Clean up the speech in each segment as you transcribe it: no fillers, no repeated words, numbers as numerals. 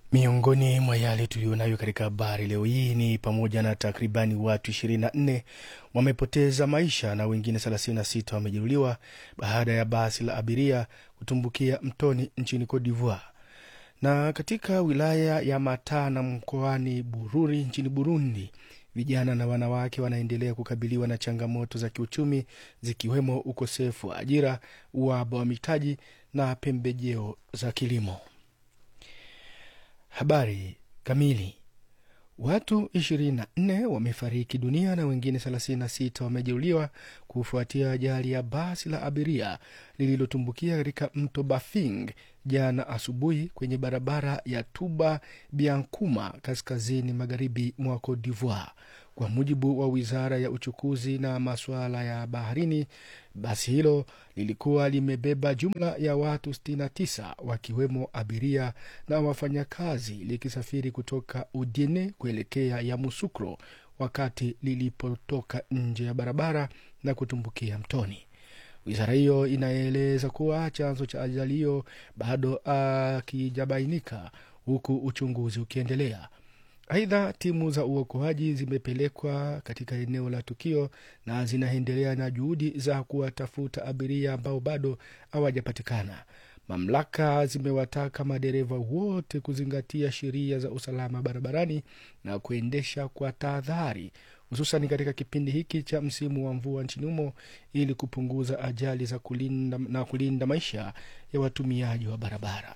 Miongoni mwa yale tulionayo katika habari leo hii ni pamoja na takribani watu 24 wamepoteza maisha na wengine 36 wamejeruhiwa baada ya basi la abiria kutumbukia mtoni nchini Cote d'Ivoire. Na katika wilaya ya Matana mkoani Bururi nchini Burundi, vijana na wanawake wanaendelea kukabiliwa na changamoto za kiuchumi zikiwemo ukosefu wa ajira, uhaba wa mitaji na pembejeo za kilimo. Habari kamili. Watu 24 wamefariki dunia na wengine 36 wamejeruhiwa kufuatia ajali ya basi la abiria lililotumbukia katika mto Bafing jana asubuhi kwenye barabara ya Tuba Biankuma kaskazini magharibi mwa Cote d'Ivoire. Kwa mujibu wa Wizara ya Uchukuzi na Masuala ya Baharini, basi hilo lilikuwa limebeba jumla ya watu 69 wakiwemo abiria na wafanyakazi likisafiri kutoka Udine kuelekea Yamoussoukro wakati lilipotoka nje ya barabara na kutumbukia mtoni. Wizara hiyo inaeleza kuwa chanzo cha ajali hiyo bado hakijabainika huku uchunguzi ukiendelea. Aidha, timu za uokoaji zimepelekwa katika eneo la tukio na zinaendelea na juhudi za kuwatafuta abiria ambao bado hawajapatikana. Mamlaka zimewataka madereva wote kuzingatia sheria za usalama barabarani na kuendesha kwa tahadhari, hususan katika kipindi hiki cha msimu wa mvua nchini humo ili kupunguza ajali za kulinda maisha ya watumiaji wa barabara.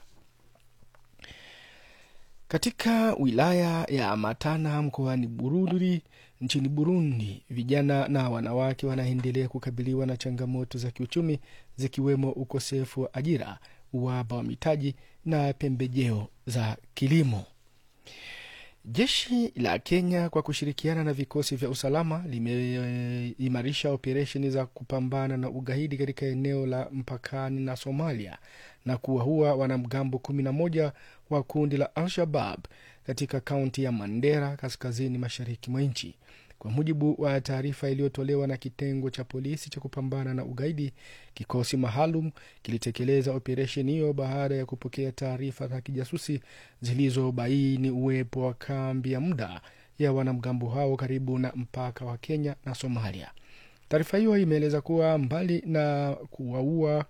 Katika wilaya ya Matana mkoani Bururi nchini Burundi, vijana na wanawake wanaendelea kukabiliwa na changamoto za kiuchumi zikiwemo ukosefu wa ajira, uhaba wa mitaji na pembejeo za kilimo. Jeshi la Kenya kwa kushirikiana na vikosi vya usalama limeimarisha operesheni za kupambana na ugaidi katika eneo la mpakani na Somalia na kuwaua wanamgambo 11 wa kundi la Al-Shabaab katika kaunti ya Mandera kaskazini mashariki mwa nchi. Kwa mujibu wa taarifa iliyotolewa na kitengo cha polisi cha kupambana na ugaidi, kikosi maalum kilitekeleza operesheni hiyo baada ya kupokea taarifa za kijasusi zilizobaini uwepo wa kambi ya muda ya wanamgambo hao karibu na mpaka wa Kenya na Somalia. Taarifa hiyo imeeleza kuwa mbali na kuwaua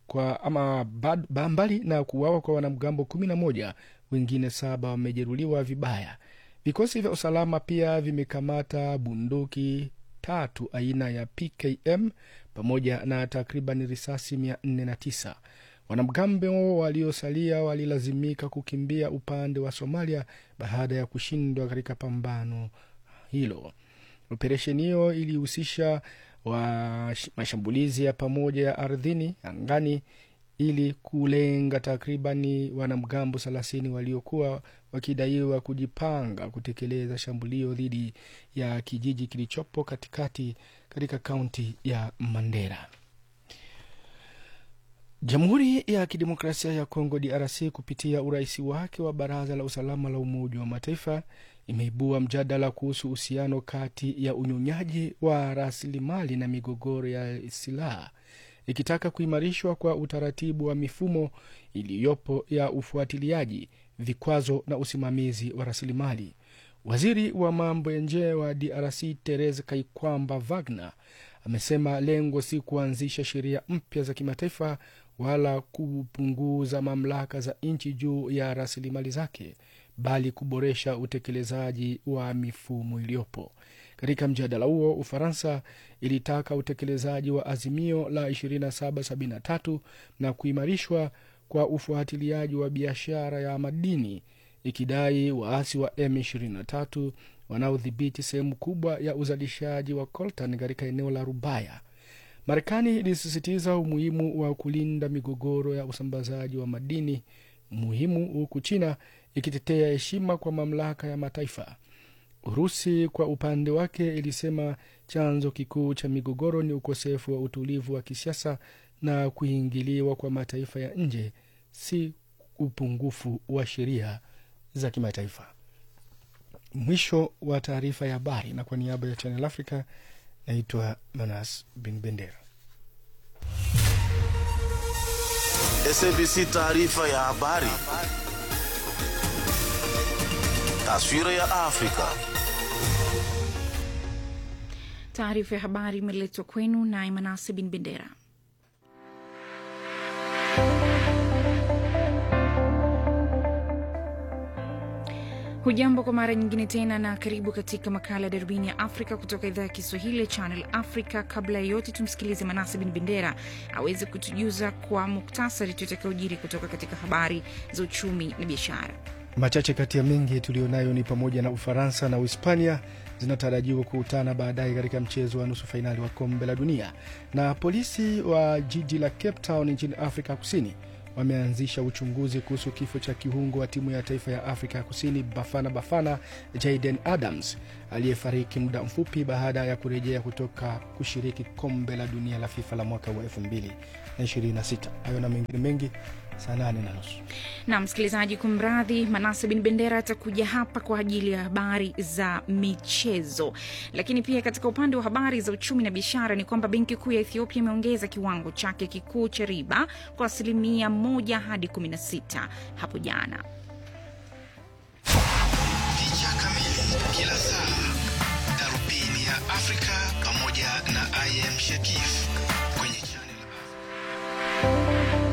kwa wanamgambo 11, wengine 7 wamejeruhiwa vibaya. Vikosi vya usalama pia vimekamata bunduki 3 aina ya PKM pamoja na takriban risasi 409. Wanamgambo waliosalia walilazimika kukimbia upande wa Somalia baada ya kushindwa katika pambano hilo. Operesheni hiyo ilihusisha mashambulizi ya pamoja ya ardhini, angani ili kulenga takribani wanamgambo 30 waliokuwa wakidaiwa kujipanga kutekeleza shambulio dhidi ya kijiji kilichopo katika kaunti ya Mandera. Jamhuri ya Kidemokrasia ya Kongo DRC kupitia urais wake wa Baraza la Usalama la Umoja wa Mataifa imeibua mjadala kuhusu uhusiano kati ya unyonyaji wa rasilimali na migogoro ya silaha, ikitaka kuimarishwa kwa utaratibu wa mifumo iliyopo ya ufuatiliaji, vikwazo na usimamizi wa rasilimali. Waziri wa mambo ya nje wa DRC Therese Kaikwamba Wagner amesema lengo si kuanzisha sheria mpya za kimataifa wala kupunguza mamlaka za nchi juu ya rasilimali zake, bali kuboresha utekelezaji wa mifumo iliyopo. Katika mjadala huo, Ufaransa ilitaka utekelezaji wa azimio la 2773 na kuimarishwa kwa ufuatiliaji wa biashara ya madini, ikidai waasi wa M23 wanaodhibiti sehemu kubwa ya uzalishaji wa coltan katika eneo la Rubaya. Marekani ilisisitiza umuhimu wa kulinda migogoro ya usambazaji wa madini muhimu, huku China ikitetea heshima kwa mamlaka ya mataifa. Urusi kwa upande wake ilisema chanzo kikuu cha migogoro ni ukosefu wa utulivu wa kisiasa na kuingiliwa kwa mataifa ya nje, si upungufu wa sheria za kimataifa. Mwisho wa taarifa ya habari, na kwa niaba ya Channel Africa naitwa Manas bin Bendera. SABC taarifa ya habari. Taswira ya Afrika. Taarifa ya habari imeletwa kwenu na Imanasi bin Bendera. Hujambo kwa mara nyingine tena na karibu katika makala Darubini ya Afrika kutoka idhaa ya Kiswahili ya Channel Africa. Kabla ya yote tumsikilize Manase bin Bendera aweze kutujuza kwa muktasari tutakaojiri kutoka katika habari za uchumi na biashara. Machache kati ya mengi tulionayo ni pamoja na Ufaransa na Uhispania zinatarajiwa kukutana baadaye katika mchezo wa nusu fainali wa kombe la dunia, na polisi wa jiji la Cape Town nchini Afrika Kusini wameanzisha uchunguzi kuhusu kifo cha kiungo wa timu ya taifa ya Afrika Kusini Bafana Jayden Adams aliyefariki muda mfupi baada ya kurejea kutoka kushiriki kombe la dunia la FIFA la mwaka wa 2026. Hayo na mengine mengi saa 8:30. Na msikilizaji, kumradhi, Manase bin Bendera atakuja hapa kwa ajili ya habari za michezo. Lakini pia katika upande wa habari za uchumi na biashara ni kwamba Benki Kuu ya Ethiopia imeongeza kiwango chake kikuu cha riba kwa 1 hadi 16 hapo jana. Picha kamili kila saa, Darubini ya Afrika pamoja na IM Shakif kwenye Channel Africa.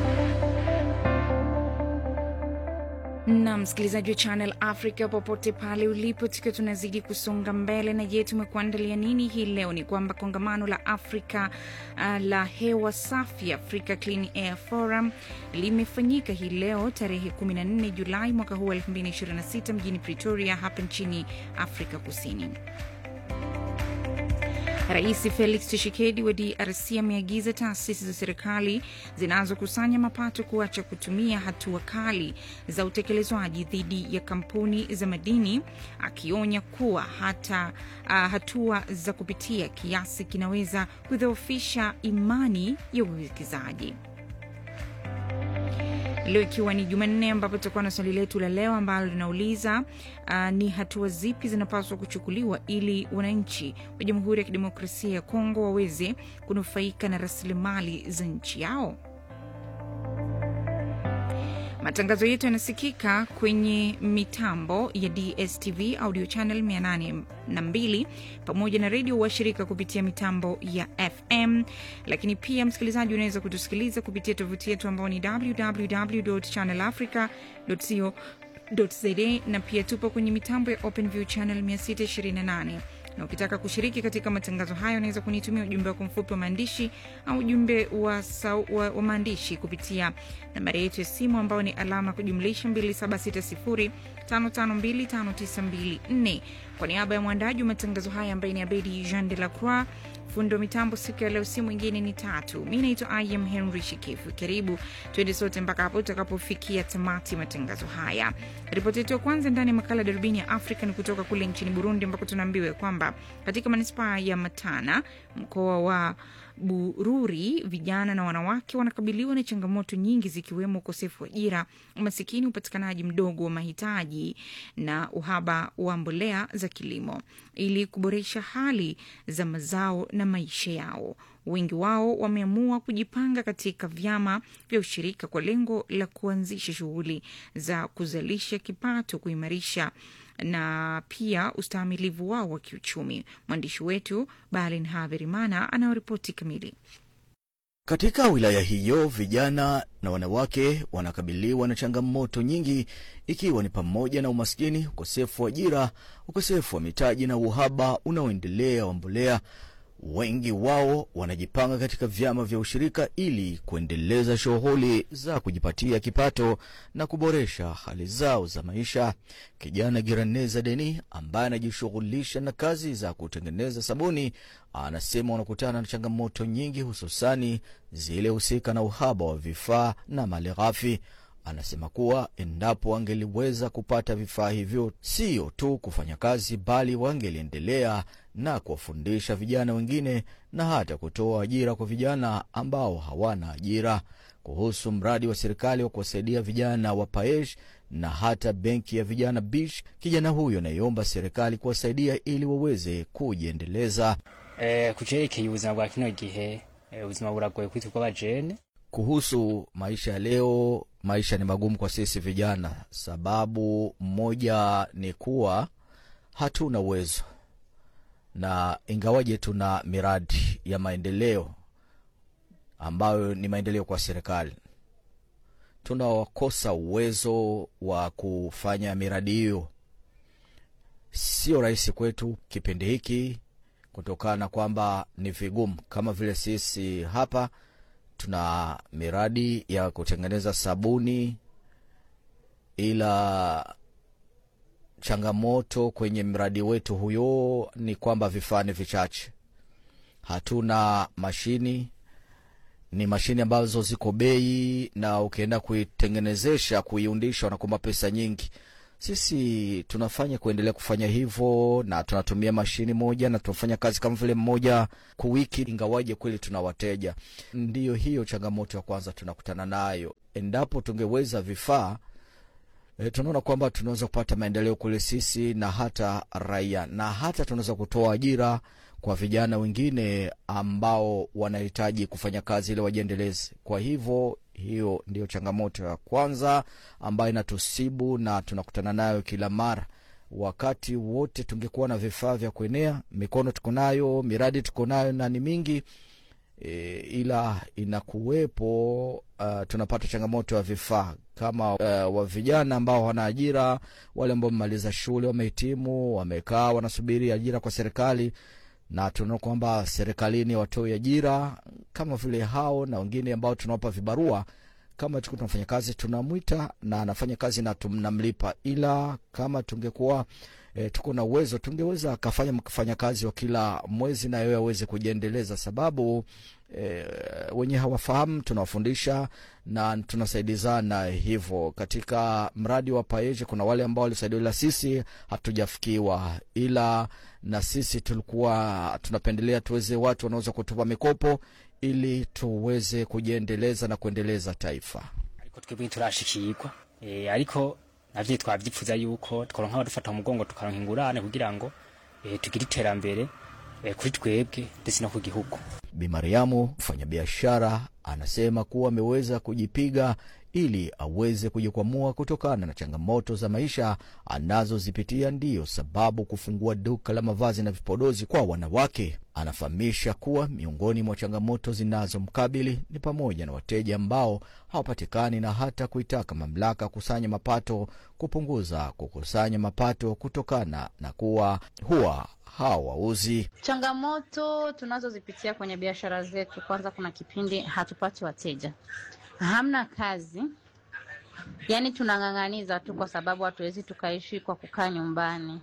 Na msikilizaji wa Channel Africa popote pale ulipo, tukiwa tunazidi kusonga mbele na yetu tumekuandalia nini hii leo. Ni kwamba kongamano la Afrika la hewa safi, Africa Clean Air Forum, limefanyika hii leo tarehe 14 Julai mwaka huu 2026 mjini Pretoria hapa nchini Afrika Kusini. Rais Felix Tshisekedi wa DRC ameagiza taasisi za serikali zinazokusanya mapato kuacha kutumia hatua kali za utekelezwaji dhidi ya kampuni za madini, akionya kuwa hata hatua za kupitia kiasi kinaweza kudhoofisha imani ya uwekezaji. Leo ikiwa ni Jumanne, ambapo tutakuwa na swali letu la leo ambalo linauliza ni hatua zipi zinapaswa kuchukuliwa ili wananchi wa Jamhuri ya Kidemokrasia ya Kongo waweze kunufaika na rasilimali za nchi yao. Matangazo yetu yanasikika kwenye mitambo ya DSTV Audio Channel 802 pamoja na radio washirika kupitia mitambo ya FM. Lakini pia msikilizaji, unaweza kutusikiliza kupitia tovuti yetu ambayo ni www.channelafrica.co.za, na pia tupo kwenye mitambo ya OpenView Channel 628. Na ukitaka kushiriki katika matangazo hayo unaweza kunitumia ujumbe wako mfupi wa maandishi au ujumbe wa maandishi kupitia nambari yetu ya simu ambayo ni alama kujumlisha 276055259254. Kwa niaba ya mwandaji wa matangazo haya ambaye ni Abedi Jean de la Croix, fundo mitambo siku ya leo si mwingine ni Tatu. Mimi naitwa IM Henry Shikifu. Karibu tuende sote mpaka hapo tutakapofikia tamati matangazo haya. Ripoti yetu ya kwanza ndani ya makala Darubini ya Afrika ni kutoka kule nchini Burundi, ambako tunaambiwa kwamba katika manispaa ya Matana, mkoa wa Bururi, vijana na wanawake wanakabiliwa na changamoto nyingi zikiwemo ukosefu wa ajira, umasikini, upatikanaji mdogo wa mahitaji na uhaba wa mbolea za kilimo. Ili kuboresha hali za mazao na maisha yao, wengi wao wameamua kujipanga katika vyama vya ushirika kwa lengo la kuanzisha shughuli za kuzalisha kipato, kuimarisha na pia ustahimilivu wao wa kiuchumi. Mwandishi wetu Balin Haverimana anaoripoti kamili. Katika wilaya hiyo, vijana na wanawake wanakabiliwa na changamoto nyingi, ikiwa ni pamoja na umaskini, ukosefu wa ajira, ukosefu wa mitaji na uhaba unaoendelea wa mbolea. Wengi wao wanajipanga katika vyama vya ushirika ili kuendeleza shughuli za kujipatia kipato na kuboresha hali zao za maisha. Kijana Giraneza Deni ambaye anajishughulisha na kazi za kutengeneza sabuni anasema wanakutana na changamoto nyingi, hususani zile husika na uhaba wa vifaa na malighafi. Anasema kuwa endapo wangeliweza kupata vifaa hivyo, sio tu kufanya kazi bali wangeliendelea na kuwafundisha vijana wengine na hata kutoa ajira kwa vijana ambao hawana ajira. Kuhusu mradi wa serikali wa kuwasaidia vijana wa Paesh na hata benki ya vijana Bish, kijana huyo anaomba serikali kuwasaidia ili waweze kujiendeleza. Kucherekeye ubuzima bwa kino gihe ubuzima buragoye kwitwa bajene. Kuhusu maisha ya leo, maisha ni magumu kwa sisi vijana. Sababu moja ni kuwa hatuna uwezo, na ingawaje tuna miradi ya maendeleo ambayo ni maendeleo kwa serikali, tunawakosa uwezo wa kufanya miradi hiyo. Sio rahisi kwetu kipindi hiki kutokana kwamba ni vigumu. Kama vile sisi hapa tuna miradi ya kutengeneza sabuni, ila changamoto kwenye mradi wetu huyo ni kwamba vifaa ni vichache. Hatuna mashini, ni mashini ambazo ziko bei, na ukienda kuitengenezesha, kuiundisha unakuomba pesa nyingi. Sisi tunafanya kuendelea kufanya hivyo, na tunatumia mashini moja, na tunafanya kazi kama vile mmoja kwa wiki, ingawaje kweli tuna wateja. Ndiyo hiyo changamoto ya kwanza tunakutana nayo. Endapo tungeweza vifaa, tunaona kwamba tunaweza kupata maendeleo kule sisi na hata raia, na hata tunaweza kutoa ajira kwa vijana wengine ambao wanahitaji kufanya kazi ili wajiendeleze. Kwa hivyo hiyo ndio changamoto ya kwanza ambayo inatusibu na tunakutana nayo kila mara. Wakati wote tungekuwa na vifaa vya kuenea, mikono tuko nayo, miradi tuko nayo na ni mingi, ila inakuwepo tunapata changamoto ya vifaa. Kama wa vijana ambao wana ajira, wale ambao wamemaliza shule, wamehitimu, wamekaa wanasubiri ajira kwa serikali, na tunaona kwamba serikalini watoe ajira kama vile hao, na wengine ambao tunawapa vibarua. Kama tuko tunafanya kazi, tunamuita na anafanya kazi na tunamlipa. Ila kama tungekuwa tuko na uwezo, tungeweza kufanya kazi wa kila mwezi na yeye aweze kujiendeleza. Sababu wenye hawafahamu tunawafundisha na tunasaidizana hivyo. Katika mradi wa Paeje kuna wale ambao walisaidiwa, ila sisi hatujafikiwa, ila na sisi tulikuwa tunapendelea tuweze watu wanaweza kutupa mikopo ili tuweze kujiendeleza na kuendeleza taifa. Ariko twebwe turashikirwa, ariko navyo twavyifuza yuko tukoronka badufata umugongo tukaronka ingurane kugira ngo tugire iterambere kuri twebwe ndetse no ku gihugu. Bi Mariamu, mfanyabiashara, anasema kuwa ameweza kujipiga ili aweze kujikwamua kutokana na changamoto za maisha anazozipitia. Ndiyo sababu kufungua duka la mavazi na vipodozi kwa wanawake. Anafahamisha kuwa miongoni mwa changamoto zinazomkabili ni pamoja na wateja ambao hawapatikani, na hata kuitaka mamlaka kusanya mapato kupunguza kukusanya mapato kutokana na kuwa huwa hawauzi. Changamoto tunazozipitia kwenye biashara zetu, kwanza kuna kipindi hatupati wateja. Hamna kazi. Yaani tunang'ang'aniza tu kwa sababu hatuwezi tukaishi kwa kukaa nyumbani.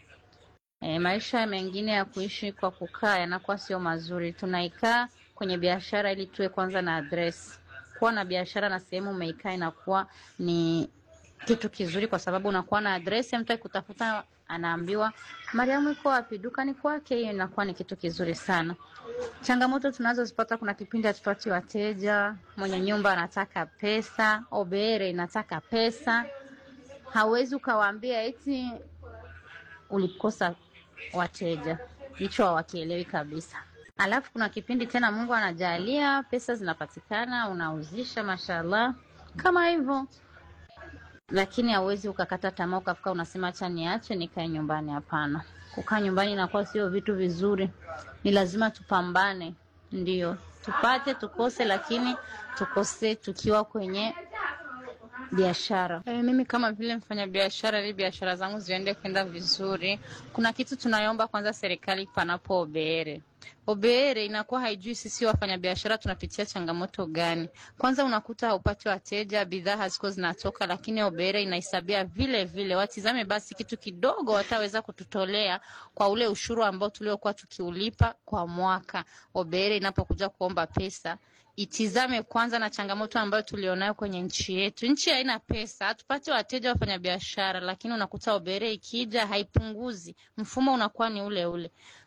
Maisha mengine ya kuishi kwa kukaa yanakuwa sio mazuri. Tunaikaa kwenye biashara ili tuwe kwanza na address. Kuwa na biashara na sehemu umeikaa inakuwa ni kitu kizuri kwa sababu unakuwa na address, mtu akikutafuta anaambiwa Mariamu iko wapi, dukani kwake. Hiyo inakuwa ni kitu kizuri sana. Changamoto tunazozipata, kuna kipindi hatupati wateja, mwenye nyumba anataka pesa, obere inataka pesa. Hauwezi ukawaambia eti ulikosa wateja. Hicho hawakielewi kabisa. Alafu kuna kipindi tena Mungu anajalia pesa zinapatikana, unauzisha mashallah kama hivyo. Lakini hauwezi ukakata tamaa ukafika unasema acha niache nikae nyumbani. Hapana. Kukaa nyumbani inakuwa sio vitu vizuri. Ni lazima tupambane. Ndio. Tupate tukose, lakini tukose tukiwa kwenye biashara. Mimi kama vile mfanya biashara, ili biashara zangu ziende kwenda vizuri, kuna kitu tunaomba kwanza serikali panapo obere. Obere inakuwa haijui sisi wafanya biashara tunapitia changamoto gani. Kwanza unakuta haupati wateja, bidhaa haziko zinatoka, lakini obere inahesabia vile vile. Watizame basi kitu kidogo wataweza kututolea kwa ule ushuru ambao tuliokuwa tukiulipa kwa mwaka. Obere inapokuja kuomba pesa, itizame kwanza na changamoto ambayo tulionayo kwenye nchi yetu. Nchi haina pesa, hatupati wateja wafanya biashara, lakini unakuta obere ikija haipunguzi. Mfumo unakuwa ni ule ule.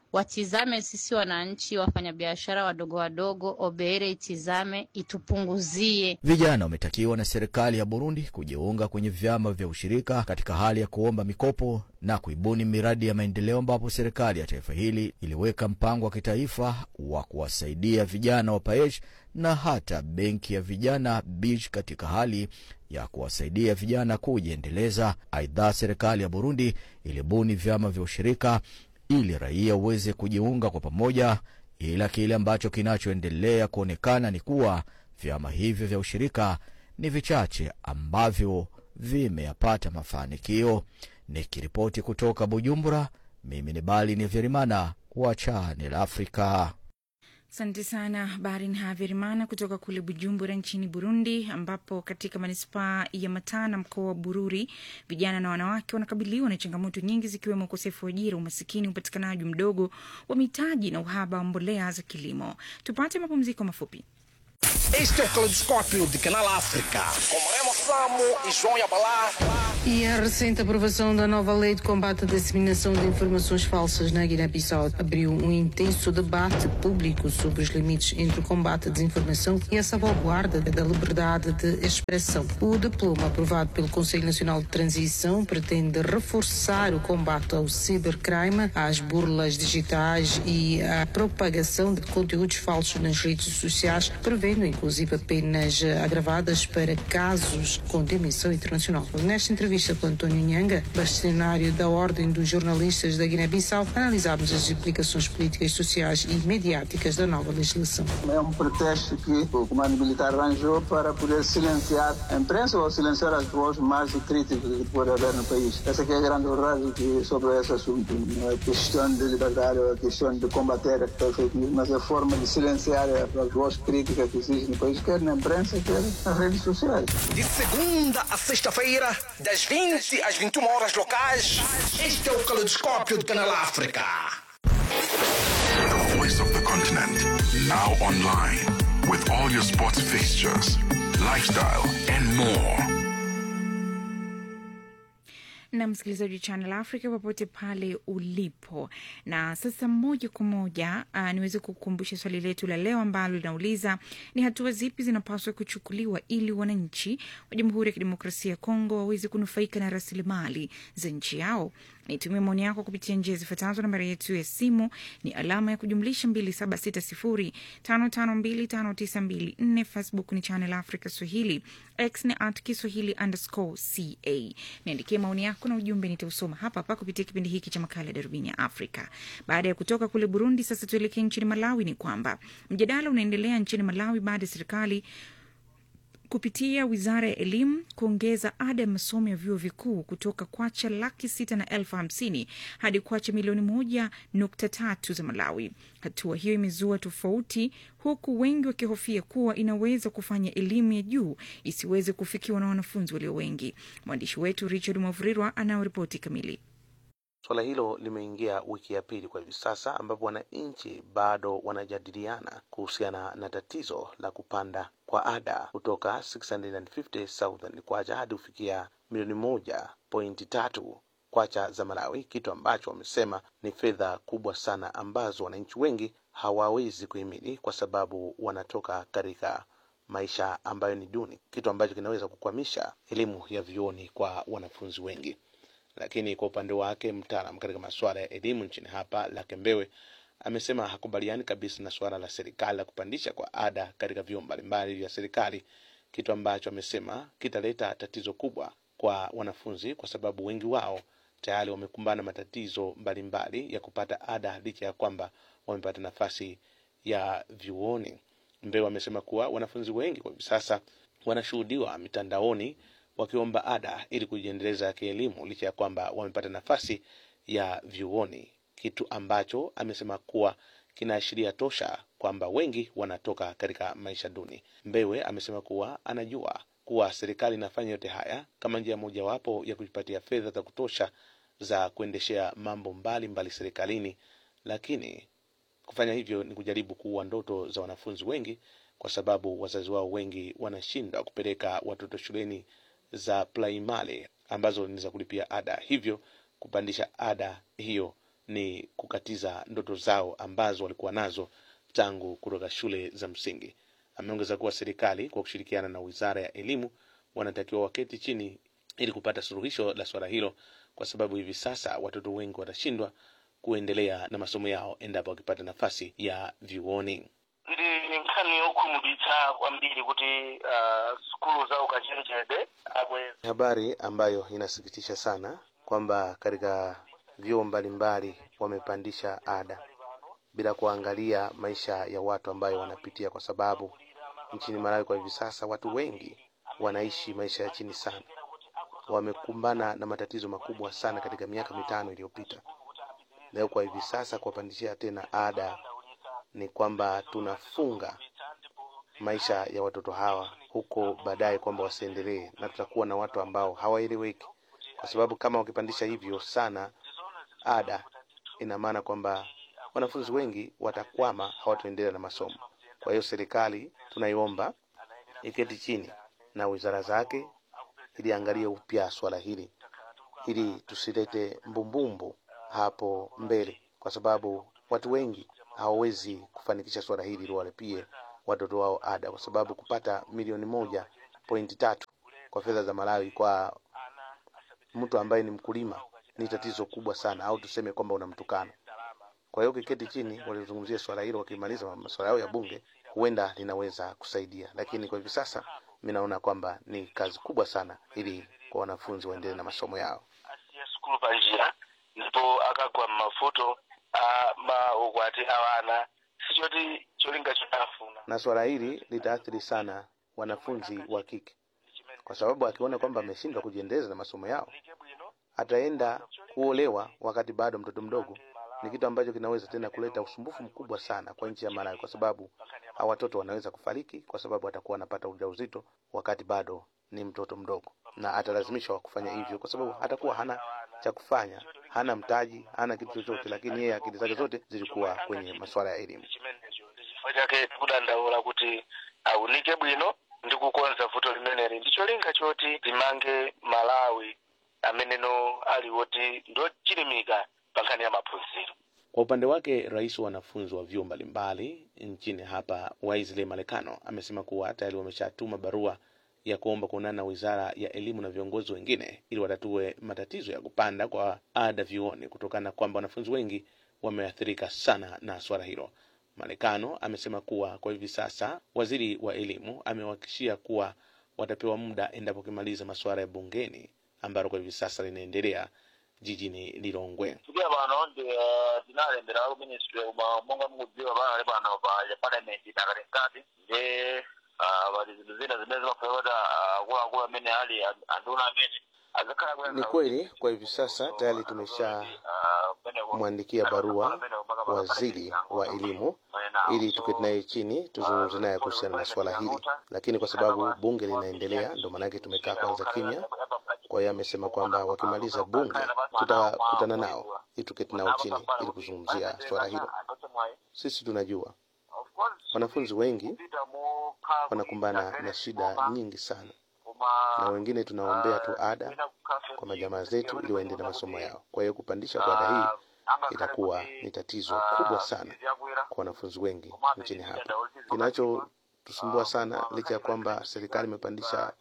watizame sisi wananchi, wafanyabiashara wadogo wadogo, OBR itizame, itupunguzie. Vijana wametakiwa na serikali ya Burundi kujiunga kwenye vyama vya ushirika katika hali ya kuomba mikopo na kuibuni miradi ya maendeleo, ambapo serikali ya taifa hili iliweka mpango wa kitaifa wa kuwasaidia vijana wa Paesh na hata benki ya vijana Beach katika hali ya kuwasaidia vijana kujiendeleza. Aidha, serikali ya Burundi ilibuni vyama vya ushirika ili raia uweze kujiunga kwa pamoja, ila kile ambacho kinachoendelea kuonekana ni kuwa vyama hivyo vya ushirika ni vichache ambavyo vimeyapata mafanikio. Nikiripoti kutoka Bujumbura, mimi ni Bali ni Verimana wa Channel Africa. Asante sana Barin Haverimana kutoka kule Bujumbura nchini Burundi, ambapo katika manispaa ya Matana mkoa wa Bururi, vijana na wanawake wanakabiliwa na changamoto nyingi zikiwemo ukosefu wa ajira, umasikini, upatikanaji mdogo wa mitaji na uhaba wa mbolea za kilimo. Tupate mapumziko mafupi. Este é o Caleidoscópio de Canal África, com Remo Samo e João Yabalá. E a recente aprovação da nova lei de combate à disseminação de informações falsas na Guiné-Bissau abriu intenso debate público sobre os limites entre o combate à desinformação e a salvaguarda da liberdade de expressão. O diploma aprovado pelo Conselho Nacional de Transição pretende reforçar o combate ao cibercrime, às burlas digitais e à propagação de conteúdos falsos nas redes sociais, prevendo inclusive penas agravadas para casos com dimensão internacional. Nesta entrevista com António Nhanga, bastonário da Ordem dos Jornalistas da Guiné-Bissau, analisámos as implicações políticas, sociais e mediáticas da nova legislação. É pretexto que o comando militar arranjou para poder silenciar a imprensa ou silenciar as vozes mais críticas que pode haver no país. Essa que é a grande verdade sobre esse assunto. Não é questão de liberdade, é questão de combater a fake news, mas é a forma de silenciar as vozes críticas que existem no país, quer na imprensa, quer nas redes sociais. De segunda a sexta-feira, das 20 às 21 horas locais, este é o Caleidoscópio de Canal África. The voice of the continent, now online, with all your sports fixtures, lifestyle and more. Na msikilizaji wa Channel Africa popote pale ulipo. Na sasa moja kwa moja niweze kukumbusha swali letu la leo ambalo linauliza ni hatua zipi zinapaswa kuchukuliwa ili wananchi wa Jamhuri ya Kidemokrasia ya Kongo waweze kunufaika na rasilimali za nchi yao. Nitumie maoni yako kupitia njia zifuatazo. Nambari yetu ya simu ni alama ya kujumlisha 2760552592. Facebook ni Channel Africa Swahili, X ni @Kiswahili_CA. Niandikie maoni yako na ujumbe, nitausoma hapa hapa kupitia kipindi hiki cha makala Darubini ya Afrika. Baada ya kutoka kule Burundi, sasa tuelekee nchini Malawi. Ni kwamba mjadala unaendelea nchini Malawi baada ya serikali kupitia Wizara ya Elimu kuongeza ada ya masomo ya vyuo vikuu kutoka kwacha 650,000 hadi kwacha milioni 1.3 za Malawi. Hatua hiyo imezua tofauti, huku wengi wakihofia kuwa inaweza kufanya elimu ya juu isiweze kufikiwa na wanafunzi walio wengi. Mwandishi wetu Richard Mavrirwa anaoripoti kamili. Swala hilo limeingia wiki ya pili kwa hivi sasa, ambapo wananchi bado wanajadiliana kuhusiana na tatizo la kupanda kwa ada kutoka 650,000 kwacha hadi kufikia milioni 1.3 kwacha za Malawi, kitu ambacho wamesema ni fedha kubwa sana ambazo wananchi wengi hawawezi kuhimili kwa sababu wanatoka katika maisha ambayo ni duni, kitu ambacho kinaweza kukwamisha elimu ya vyuoni kwa wanafunzi wengi. Lakini kwa upande wake mtaalamu katika masuala ya elimu nchini hapa Lakembewe amesema hakubaliani kabisa na suala la serikali la kupandisha kwa ada katika vyuo mbalimbali vya serikali, kitu ambacho amesema kitaleta tatizo kubwa kwa wanafunzi kwa sababu wengi wao tayari wamekumbana matatizo mbalimbali ya kupata ada licha ya kwamba wamepata nafasi ya vyuoni. Mbewe amesema kuwa wanafunzi wengi kwa sasa wanashuhudiwa mitandaoni wakiomba ada ili kujiendeleza kielimu licha ya kwamba wamepata nafasi ya vyuoni, kitu ambacho amesema kuwa kinaashiria tosha kwamba wengi wanatoka katika maisha duni. Mbewe amesema kuwa anajua kuwa serikali inafanya yote haya kama njia mojawapo ya kujipatia fedha za kutosha za kuendeshea mambo mbalimbali serikalini, lakini kufanya hivyo ni kujaribu kuua ndoto za wanafunzi wengi kwa sababu wazazi wao wengi wanashindwa kupeleka watoto shuleni za primary ambazo ni za kulipia ada. Hivyo kupandisha ada hiyo ni kukatiza ndoto zao ambazo walikuwa nazo tangu kutoka shule za msingi. Ameongeza kuwa serikali kwa kushirikiana na Wizara ya Elimu wanatakiwa waketi chini ili kupata suluhisho la swala hilo, kwa sababu hivi sasa watoto wengi watashindwa kuendelea na masomo yao endapo wakipata nafasi ya vyuoni. Habari ambayo inasikitisha sana kwamba katika vyuo mbalimbali wamepandisha ada bila kuangalia maisha ya watu ambayo wanapitia, kwa sababu nchini Malawi kwa hivi sasa watu wengi wanaishi maisha ya chini sana. Wamekumbana na matatizo makubwa sana katika miaka 5 iliyopita. Leo kwa hivi sasa kuwapandishia tena ada ni kwamba tunafunga maisha ya watoto hawa huko baadaye, kwamba wasiendelee, na tutakuwa na watu ambao hawaeleweki, kwa sababu kama wakipandisha hivyo sana ada, ina maana kwamba wanafunzi wengi watakwama, hawataendelea na masomo. Kwa hiyo serikali tunaiomba iketi chini na wizara zake ili angalie upya swala hili, ili tusilete mbumbumbu hapo mbele, kwa sababu watu wengi hawawezi kufanikisha swala hili ili walipie watoto wao ada, kwa sababu kupata milioni 1.3 kwa fedha za Malawi kwa mtu ambaye ni mkulima ni tatizo kubwa sana, au tuseme kwamba unamtukana. Kwa hiyo kiketi chini walizungumzia swala hilo, wakimaliza masuala yao ya bunge huenda linaweza kusaidia, lakini kwa hivi sasa mimi naona kwamba ni kazi kubwa sana ili kwa wanafunzi waendelee na masomo yao. Ndipo akagwa mafuto ukwati hawana sichoti cholinga chitafuna. Na swala hili litaathiri sana wanafunzi wa kike, kwa sababu akiona kwamba ameshindwa kujiendeleza na masomo yao, ataenda kuolewa wakati bado mtoto mdogo. Ni kitu ambacho kinaweza tena kuleta usumbufu mkubwa sana kwa nchi ya Malawi, kwa sababu hawa watoto wanaweza kufariki kwa sababu atakuwa anapata ujauzito wakati bado ni mtoto mdogo, na atalazimishwa kufanya hivyo kwa sababu atakuwa hana cha kufanya, hana mtaji, hana kitu chochote, lakini yeye akili zake zote zilikuwa kwenye masuala ya elimu. Fajake kudandaula kuti aunike bwino ndikukonza futo limeneri ndicho linga choti limange Malawi ameneno aliwoti ndo chilimika pakani ya maphunziro. Kwa upande wake, rais wa wanafunzi wa vyuo mbalimbali nchini hapa Wesley Malekano amesema kuwa tayari wameshatuma barua ya kuomba kuonana na Wizara ya Elimu na viongozi wengine ili watatue matatizo ya kupanda kwa ada vyuoni, kutokana kwamba wanafunzi wengi wameathirika sana na swala hilo. Malekano amesema kuwa kwa hivi sasa waziri wa elimu amewahakikishia kuwa watapewa muda endapo kimaliza masuala ya bungeni ambalo kwa hivi sasa linaendelea jijini Lilongwe. Tukia bano dinalembera au ministry wa monga mudziwa bana bana ba parliament itakarekati je walizizina zimeza kuoda kwa mene hali anduna mene. Ni kweli kwa hivi sasa tayari tumesha mwandikia barua waziri wa elimu ili tuketi naye chini tuzungumze naye kuhusiana na swala hili, lakini kwa sababu bunge linaendelea ndio maana yake tumekaa kwanza kimya. Kwa hiyo amesema kwamba wakimaliza bunge tutakutana nao ili tuketi nao chini ili kuzungumzia swala hilo. Sisi tunajua wanafunzi wengi wanakumbana na shida nyingi sana, na wengine tunaombea tu ada kwa majamaa zetu ili waendelee na masomo yao. Kwa hiyo kupandisha kwa ada hii itakuwa ni tatizo kubwa sana kwa wanafunzi wengi nchini hapa. Kinachotusumbua sana, licha ya kwamba serikali imepandisha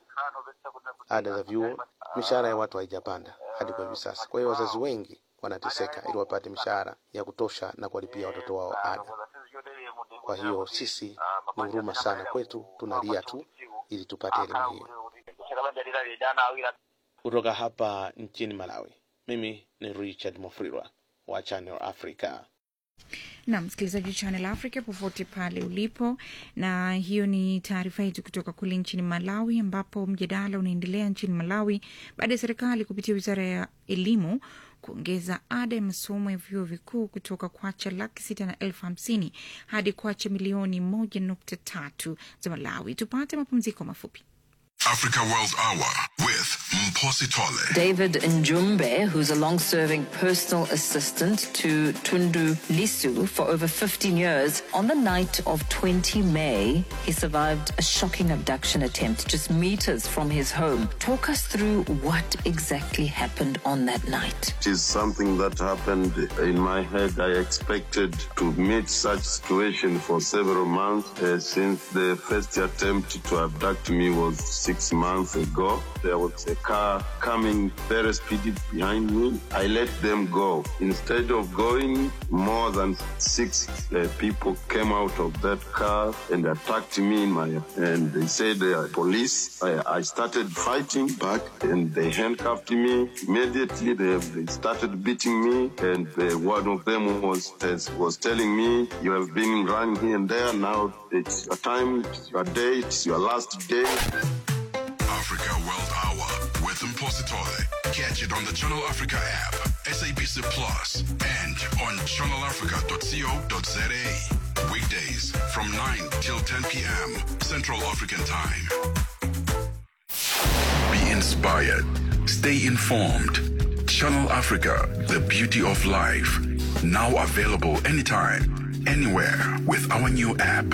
ada za vyuo, mishahara ya watu haijapanda hadi kwa hivi sasa. Kwa hiyo wazazi wengi wanateseka ili wapate mishahara ya kutosha na kuwalipia watoto wao ada. Kwa hiyo sisi ni huruma sana kwetu, tunalia tu ili tupate elimu hiyo. Kutoka hapa nchini Malawi, mimi ni Richard Mofrirwa wa Channel Africa. Na msikilizaji Channel Africa popote pale ulipo, na hiyo ni taarifa yetu kutoka kule nchini Malawi, ambapo mjadala unaendelea nchini Malawi baada ya serikali kupitia Wizara ya Elimu kuongeza ada ya masomo ya vyuo vikuu kutoka kwacha 650,000 hadi kwacha milioni 1.3 za Malawi. Tupate mapumziko mafupi. Africa World Hour with Mposi Tole. David Njumbe, who's a long-serving personal assistant to Tundu Lisu for over 15 years, on the night of 20 May, he survived a shocking abduction attempt just meters from his home. Talk us through what exactly happened on that night. It is something that happened in my head. I expected to meet such situation for several months since the first attempt to abduct me was 6 months ago. There was a car coming very speedy behind me. I let them go. Instead of going, more than 6 people came out of that car and attacked me and they said police. I started fighting back and they handcuffed me. Immediately they started beating me, and one of them was telling me, "You have been running here and there. Now it's your time, it's your day, it's your last day." Africa World Hour with Mposi Tole. Catch it on the Channel Africa app, SABC Plus, and on channelafrica.co.za. Weekdays from 9 till 10 p.m. Central African Time. Be inspired. Stay informed. Channel Africa, the beauty of life. Now available anytime, anywhere with our new app.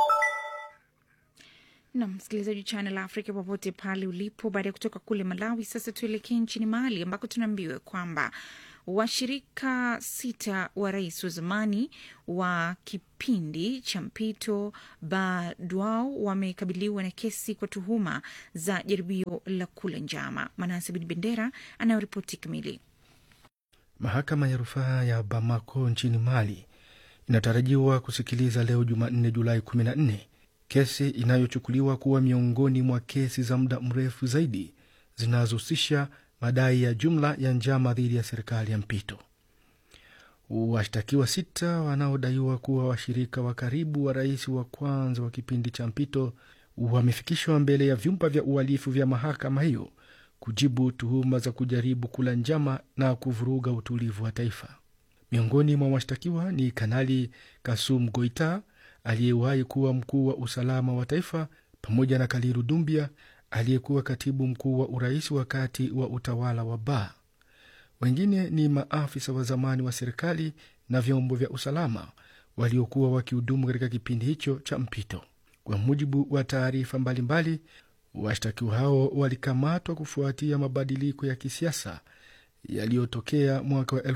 Na msikilizaji Channel Africa popote pale ulipo, baada ya kutoka kule Malawi, sasa tuelekee nchini Mali ambako tunaambiwa kwamba washirika 6 wa rais wa zamani wa kipindi cha mpito Badoual wamekabiliwa na kesi kwa tuhuma za jaribio la kula njama. Manase Bin Bendera anayoripoti kamili. Mahakama ya rufaa ya Bamako nchini Mali inatarajiwa kusikiliza leo Jumanne Julai 14 kesi inayochukuliwa kuwa miongoni mwa kesi za muda mrefu zaidi zinazohusisha madai ya jumla ya njama dhidi ya serikali ya mpito. Washtakiwa 6 wanaodaiwa kuwa washirika wa karibu wa rais wa kwanza wa kipindi cha mpito wamefikishwa mbele ya vyumba vya uhalifu vya mahakama hiyo kujibu tuhuma za kujaribu kula njama na kuvuruga utulivu wa taifa. Miongoni mwa washtakiwa ni Kanali Kasum Goita aliyewahi kuwa mkuu wa usalama wa taifa, pamoja na Kaliru Dumbia aliyekuwa katibu mkuu wa urais wakati wa utawala wa Ba. Wengine ni maafisa wa zamani wa serikali na vyombo vya usalama waliokuwa wakihudumu katika kipindi hicho cha mpito. Kwa mujibu wa taarifa mbalimbali, washtakiwa hao walikamatwa kufuatia mabadiliko ya kisiasa yaliyotokea mwaka wa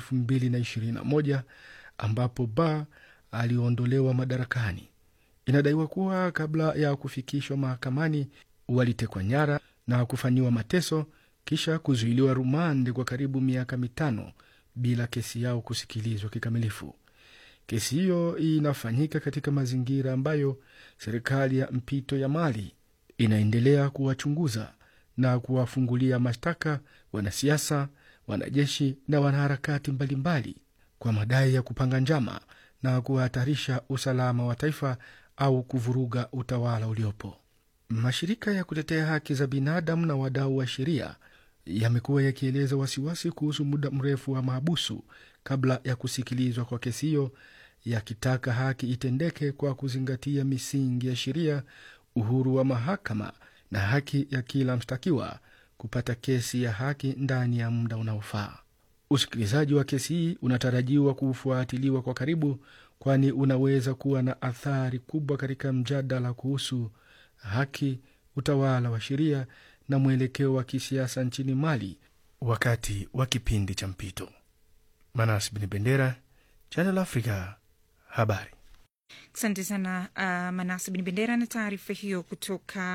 2021 ambapo Ba aliondolewa madarakani. Inadaiwa kuwa kabla ya kufikishwa mahakamani walitekwa nyara na kufanyiwa mateso, kisha kuzuiliwa rumande kwa karibu miaka 5 bila kesi yao kusikilizwa kikamilifu. Kesi hiyo inafanyika katika mazingira ambayo serikali ya mpito ya Mali inaendelea kuwachunguza na kuwafungulia mashtaka wanasiasa, wanajeshi na wanaharakati mbalimbali kwa madai ya kupanga njama na kuhatarisha usalama wa taifa au kuvuruga utawala uliopo. Mashirika ya kutetea haki za binadamu na wadau wa sheria yamekuwa yakieleza wasiwasi kuhusu muda mrefu wa mahabusu kabla ya kusikilizwa kwa kesi hiyo, yakitaka haki itendeke kwa kuzingatia misingi ya sheria, uhuru wa mahakama na haki ya kila mshtakiwa kupata kesi ya haki ndani ya muda unaofaa. Usikilizaji wa kesi hii unatarajiwa kufuatiliwa kwa karibu, kwani unaweza kuwa na athari kubwa katika mjadala kuhusu haki, utawala wa sheria na mwelekeo wa kisiasa nchini Mali wakati wa kipindi cha mpito. Manas Bin Bendera, Channel Africa, habari. Asante sana Manase Bin Bendera na taarifa hiyo kutoka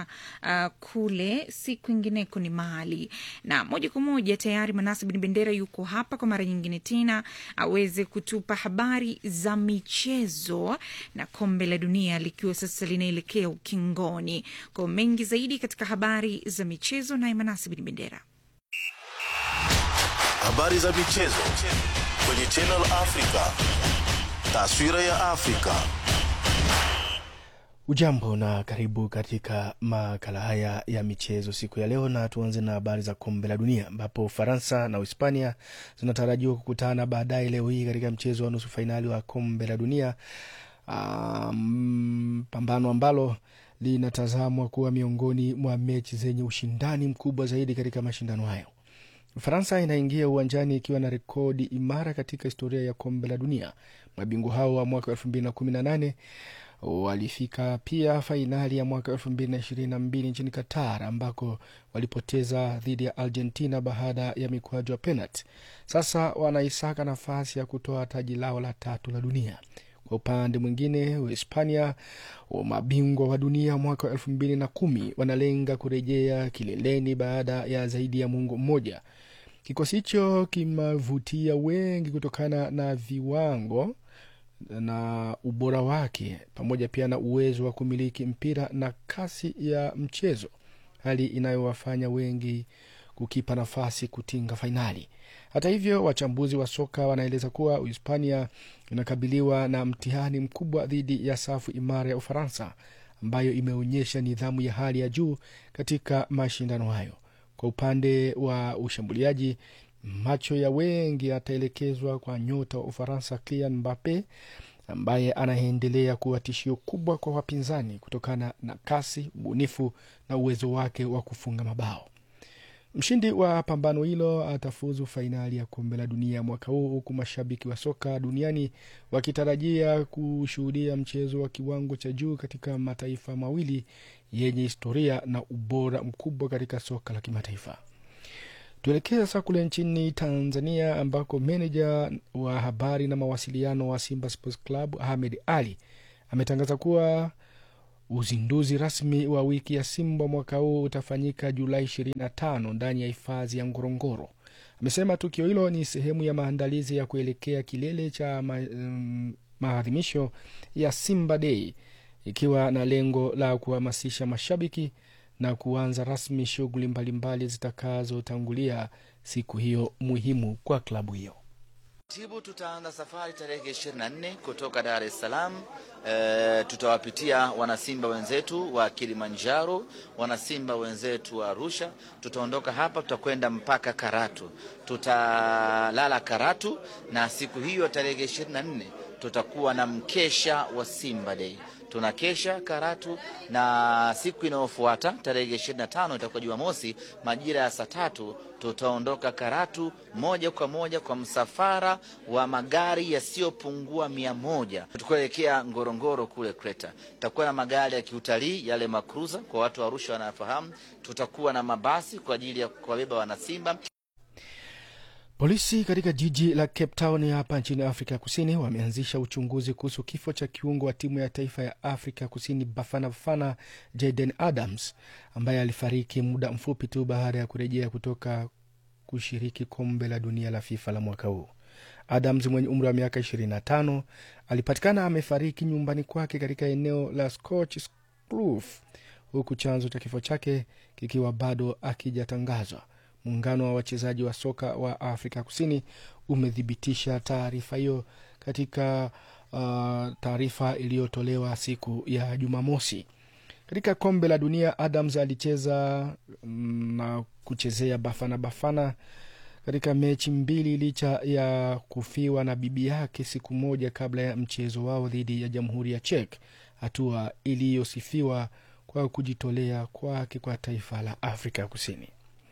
kule si kwingineko ni Mali. Na moja kwa moja tayari Manase Bin Bendera yuko hapa kwa mara nyingine tena aweze kutupa habari za michezo na kombe la dunia likiwa sasa linaelekea ukingoni. Kwa mengi zaidi katika habari za michezo na Manase Bin Bendera. Habari za michezo kwenye Channel Africa. Taswira ya Afrika. Ujambo na karibu katika makala haya ya michezo siku ya leo, na tuanze na habari za kombe la dunia ambapo Ufaransa na Hispania zinatarajiwa kukutana baadaye leo hii katika mchezo wa nusu fainali wa kombe la dunia, pambano ambalo linatazamwa kuwa miongoni mwa mechi zenye ushindani mkubwa zaidi katika mashindano hayo. Ufaransa inaingia uwanjani ikiwa na rekodi imara katika historia ya kombe la dunia. Mabingwa hao wa mwaka 2018 walifika pia fainali ya mwaka 2022 nchini Qatar, ambako walipoteza dhidi ya Argentina baada ya mikwaju ya penalti. Sasa wanaisaka nafasi ya kutoa taji lao la 3 la dunia. Kwa upande mwingine, Uhispania, mabingwa wa dunia mwaka 2010, wanalenga kurejea kileleni baada ya zaidi ya muongo mmoja. Kikosi hicho kimevutia wengi kutokana na viwango na ubora wake, pamoja pia na uwezo wa kumiliki mpira na kasi ya mchezo, hali inayowafanya wengi kukipa nafasi kutinga fainali. Hata hivyo, wachambuzi wa soka wanaeleza kuwa Uhispania inakabiliwa na mtihani mkubwa dhidi ya safu imara ya Ufaransa, ambayo imeonyesha nidhamu ya hali ya juu katika mashindano hayo. Kwa upande wa ushambuliaji, macho ya wengi yataelekezwa kwa nyota wa Ufaransa Kylian Mbappe, ambaye anaendelea kuwa tishio kubwa kwa wapinzani kutokana na kasi, ubunifu na uwezo wake wa kufunga mabao. Mshindi wa pambano hilo atafuzu fainali ya kombe la dunia mwaka huu, huku mashabiki wa soka duniani wakitarajia kushuhudia mchezo wa kiwango cha juu katika mataifa mawili yenye historia na ubora mkubwa katika soka la kimataifa. Tuelekea sasa kule nchini Tanzania, ambako meneja wa habari na mawasiliano wa Simba Sports Club Ahmed Ali ametangaza kuwa uzinduzi rasmi wa wiki ya Simba mwaka huu utafanyika Julai 25 ndani ya hifadhi ya Ngorongoro. Amesema tukio hilo ni sehemu ya maandalizi ya kuelekea kilele cha maadhimisho ya Simba Day, ikiwa na lengo la kuhamasisha mashabiki na kuanza rasmi shughuli mbalimbali zitakazotangulia siku hiyo muhimu kwa klabu hiyo. Tibu tutaanza safari tarehe 24 kutoka Dar es Salaam. Tutawapitia wanasimba wenzetu wa Kilimanjaro, wanasimba wenzetu wa Arusha. Tutaondoka hapa, tutakwenda mpaka Karatu. Tutalala Karatu, na siku hiyo tarehe 24 tutakuwa na mkesha wa Simba Day. Tunakesha Karatu, na siku inayofuata tarehe 25 itakuwa Jumamosi majira ya saa 3 tutaondoka Karatu moja kwa moja kwa msafara wa magari yasiyopungua 100 tukuelekea Ngorongoro kule Kreta. Tutakuwa na magari ya kiutalii yale makruza kwa watu wa Arusha wanafahamu. Tutakuwa na mabasi kwa ajili ya kuwabeba wanasimba. Polisi katika jiji la Cape Town hapa nchini Afrika Kusini wameanzisha uchunguzi kuhusu kifo cha kiungo wa timu ya taifa ya Afrika Kusini Bafana Bafana Jayden Adams, ambaye alifariki muda mfupi tu baada ya kurejea kutoka kushiriki kombe la dunia la FIFA la mwaka huu. Adams mwenye umri wa miaka 25 alipatikana amefariki nyumbani kwake katika eneo la Scotch Kloof, huku chanzo cha kifo chake kikiwa bado akijatangazwa. Muungano wa wachezaji wa soka wa Afrika Kusini umethibitisha taarifa hiyo katika taarifa iliyotolewa siku ya Jumamosi. Katika kombe la dunia, Adams alicheza na kuchezea Bafana Bafana katika mechi 2 licha ya kufiwa na bibi yake siku moja kabla ya mchezo wao dhidi ya Jamhuri ya Czech, hatua iliyosifiwa kwa kujitolea kwake kwa taifa la Afrika Kusini.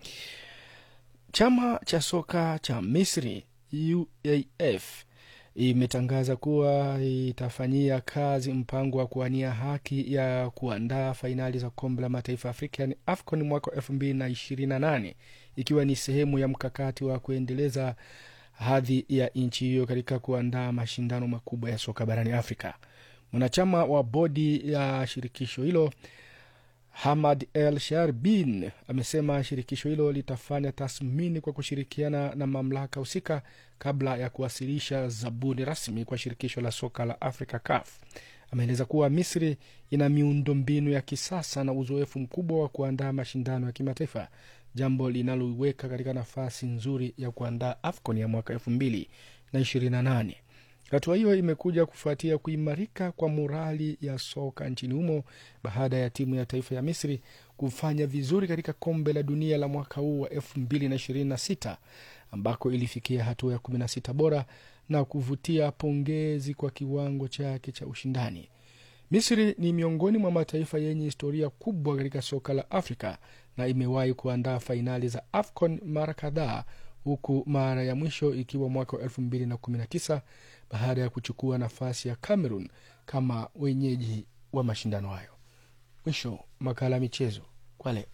Chama cha soka cha Misri UAF imetangaza kuwa itafanyia kazi mpango wa kuwania haki ya kuandaa fainali za kombe la mataifa Afrika yani AFCON mwaka 2028, ikiwa ni sehemu ya mkakati wa kuendeleza hadhi ya nchi hiyo katika kuandaa mashindano makubwa ya soka barani Afrika. Mwanachama wa bodi ya shirikisho hilo Hamad El Sharbin amesema shirikisho hilo litafanya tathmini kwa kushirikiana na mamlaka husika kabla ya kuwasilisha zabuni rasmi kwa shirikisho la soka la Afrika CAF. Ameeleza kuwa Misri ina miundombinu ya kisasa na uzoefu mkubwa wa kuandaa mashindano ya kimataifa, jambo linaloiweka katika nafasi nzuri ya kuandaa AFCON ya mwaka 2028. Hatua hiyo imekuja kufuatia kuimarika kwa morali ya soka nchini humo baada ya timu ya taifa ya Misri kufanya vizuri katika kombe la dunia la mwaka huu wa 2026, ambako ilifikia hatua ya 16 bora na kuvutia pongezi kwa kiwango chake cha ushindani. Misri ni miongoni mwa mataifa yenye historia kubwa katika soka la Afrika na imewahi kuandaa fainali za AFCON mara kadhaa, huku mara ya mwisho ikiwa mwaka 2019 baada ya kuchukua nafasi ya Cameroon kama wenyeji wa mashindano hayo. Mwisho makala michezo kwa leo.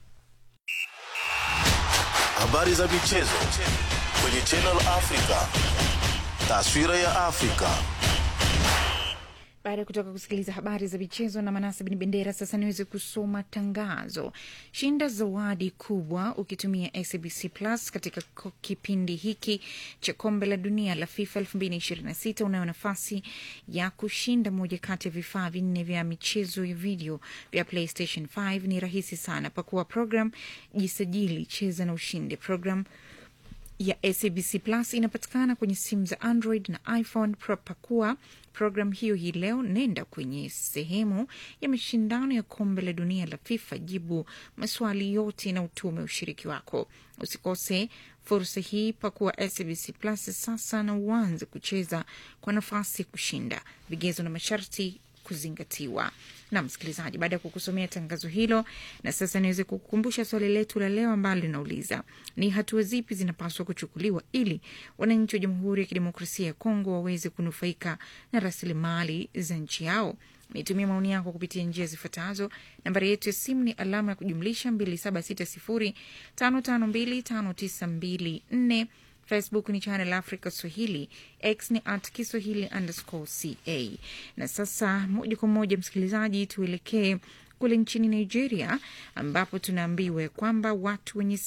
Habari za michezo kwenye Channel Africa. Taswira ya Afrika. Baada ya kutoka kusikiliza habari za michezo na Manase Bin Bendera, sasa niweze kusoma tangazo. Shinda zawadi kubwa ukitumia SABC Plus katika kipindi hiki cha kombe la dunia la FIFA 2026. Unayo nafasi ya kushinda moja kati ya vifaa 4 vya michezo ya video vya PlayStation 5. Ni rahisi sana. Pakua program, jisajili, cheza na ushinde. Program ya SABC Plus inapatikana kwenye simu za Android na iPhone. Pakua program hiyo hii leo, nenda kwenye sehemu ya mashindano ya kombe la dunia la FIFA, jibu maswali yote na utume ushiriki wako. Usikose fursa hii. Pakua SABC Plus sasa na uanze kucheza kwa nafasi kushinda. Vigezo na masharti kuzingatiwa. Na msikilizaji, baada ya kukusomea tangazo hilo, na sasa niweze kukukumbusha swali letu la leo ambalo linauliza: ni hatua zipi zinapaswa kuchukuliwa ili wananchi wa Jamhuri ya Kidemokrasia ya Kongo waweze kunufaika na rasilimali za nchi yao? Nitumie maoni yako kupitia njia zifuatazo. Nambari yetu ya simu ni alama ya kujumlisha 276055259254. Facebook ni Channel Africa Swahili, X ni @Kiswahili_CA. Na sasa moja kwa moja msikilizaji, tuelekee kule nchini Nigeria ambapo tunaambiwa kwamba watu wenye